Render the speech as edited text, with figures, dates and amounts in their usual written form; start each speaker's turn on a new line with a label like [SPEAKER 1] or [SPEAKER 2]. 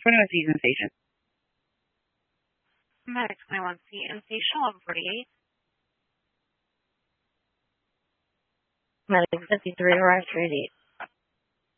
[SPEAKER 1] 21C sensation.
[SPEAKER 2] Medic 21C, sensation level 48.
[SPEAKER 3] Medic 53, arrived 38.